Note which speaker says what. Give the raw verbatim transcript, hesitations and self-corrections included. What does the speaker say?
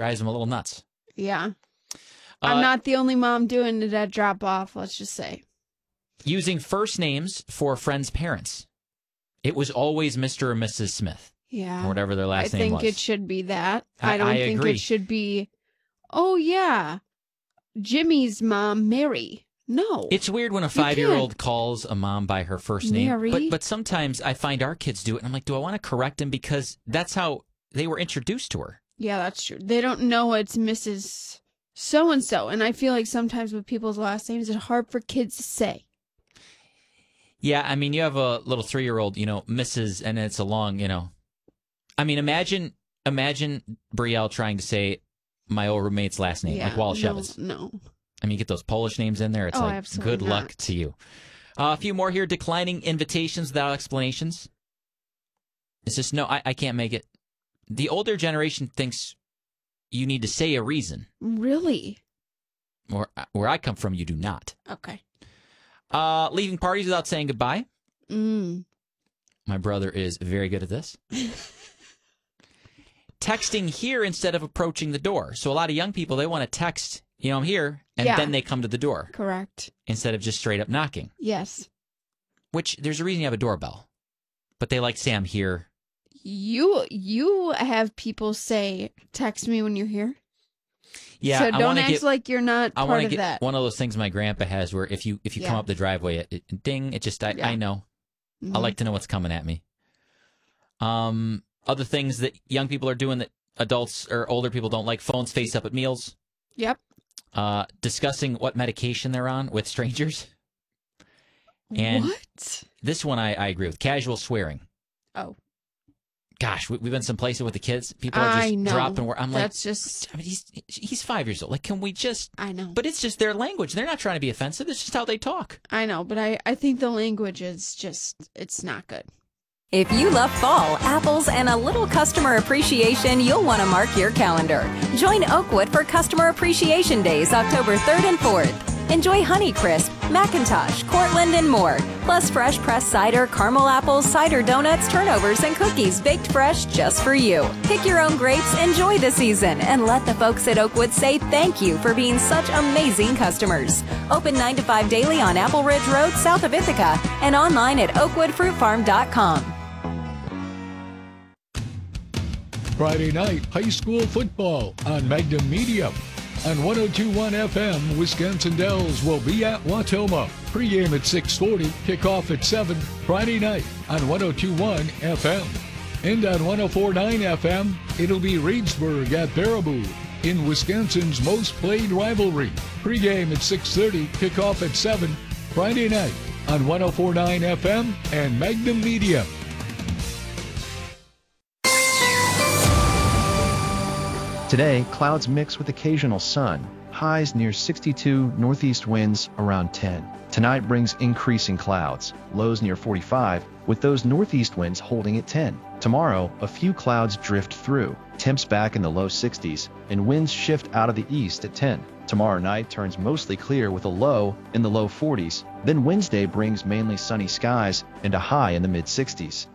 Speaker 1: Drives them a little nuts.
Speaker 2: Yeah.
Speaker 1: Uh,
Speaker 2: I'm not the only mom doing it at drop-off, let's just say.
Speaker 1: Using first names for friends' parents. It was always Mister or Missus Smith.
Speaker 2: Yeah.
Speaker 1: Or whatever their last
Speaker 2: I
Speaker 1: name was.
Speaker 2: I think it should be that. I,
Speaker 1: I
Speaker 2: don't
Speaker 1: I
Speaker 2: think
Speaker 1: agree.
Speaker 2: it should be, oh, yeah, Jimmy's mom, Mary. No.
Speaker 1: It's weird when a five-year-old calls a mom by her first name.
Speaker 2: Mary.
Speaker 1: But, but sometimes I find our kids do it, and I'm like, do I want to correct them? Because that's how they were introduced to her.
Speaker 2: Yeah, that's true. They don't know it's Missus So-and-so. And I feel like sometimes with people's last names, it's hard for kids to say.
Speaker 1: Yeah, I mean, you have a little three-year-old, you know, Missus and it's a long, you know. I mean, imagine imagine Brielle trying to say my old roommate's last name,
Speaker 2: Yeah,
Speaker 1: like Walshevitz.
Speaker 2: No, no.
Speaker 1: I mean, you get those Polish names in there, it's
Speaker 2: Oh,
Speaker 1: like,
Speaker 2: absolutely
Speaker 1: good
Speaker 2: not.
Speaker 1: luck to you. Uh, a few more here. Declining invitations without explanations. It's just, no, I, I can't make it. The older generation thinks you need to say a reason.
Speaker 2: Really?
Speaker 1: Where, where I come from, you do not.
Speaker 2: Okay.
Speaker 1: Uh, leaving parties without saying goodbye.
Speaker 2: Mm.
Speaker 1: My brother is very good at this. Texting here instead of approaching the door. So a lot of young people, they want to text, you know, I'm here, and
Speaker 2: Yeah.
Speaker 1: then they come to the door.
Speaker 2: Correct.
Speaker 1: Instead of just straight up knocking.
Speaker 2: Yes.
Speaker 1: Which, there's a reason you have a doorbell. But they like say I'm here.
Speaker 2: You you have people say, text me when you're here.
Speaker 1: Yeah,
Speaker 2: so
Speaker 1: I
Speaker 2: don't
Speaker 1: wanna
Speaker 2: act
Speaker 1: get,
Speaker 2: like you're not
Speaker 1: I
Speaker 2: part
Speaker 1: want to
Speaker 2: of
Speaker 1: get
Speaker 2: that.
Speaker 1: one of those things my grandpa has where if you if you come
Speaker 2: Yeah.
Speaker 1: up the driveway, it, it, ding, it just, I,
Speaker 2: Yeah.
Speaker 1: I know.
Speaker 2: Mhm.
Speaker 1: I like to know what's coming at me. Um, Other things that young people are doing that adults or older people don't like, phones face up at meals.
Speaker 2: Yep.
Speaker 1: Uh, discussing what medication they're on with strangers. And
Speaker 2: what?
Speaker 1: This one I, I agree with. Casual swearing.
Speaker 2: Oh.
Speaker 1: Gosh, we, we've been some places with the kids. People are just
Speaker 2: I know.
Speaker 1: dropping. I'm like,
Speaker 2: That's just.
Speaker 1: I mean, he's he's five years old. Like, can we just?
Speaker 2: I know.
Speaker 1: But it's just their language. They're not trying to be offensive. It's just how they talk.
Speaker 2: I know, but I, I think the language is just, it's not good.
Speaker 3: If you love fall, apples, and a little customer appreciation, you'll want to mark your calendar. Join Oakwood for Customer Appreciation Days, October third and fourth. Enjoy Honeycrisp, McIntosh, Cortland, and more. Plus fresh pressed cider, caramel apples, cider donuts, turnovers, and cookies baked fresh just for you. Pick your own grapes, enjoy the season, and let the folks at Oakwood say thank you for being such amazing customers. Open nine to five daily on Apple Ridge Road, south of Ithaca, and online at oakwood fruit farm dot com.
Speaker 4: Friday night high school football on Magnum Media. On one oh two point one F M, Wisconsin Dells will be at Watoma. Pregame at six forty, kickoff at seven. Friday night on one oh two point one F M. And on one oh four point nine F M, it'll be Reedsburg at Baraboo in Wisconsin's most played rivalry. Pregame at six thirty, kickoff at seven. Friday night on one oh four point nine F M and Magnum Media.
Speaker 5: Today, clouds mix with occasional sun. Highs near sixty-two, northeast winds around ten. Tonight brings increasing clouds. Lows near forty-five, with those northeast winds holding at ten. Tomorrow, a few clouds drift through. Temps back in the low sixties, and winds shift out of the east at ten. Tomorrow night turns mostly clear with a low in the low forties. Then Wednesday brings mainly sunny skies and a high in the mid sixties.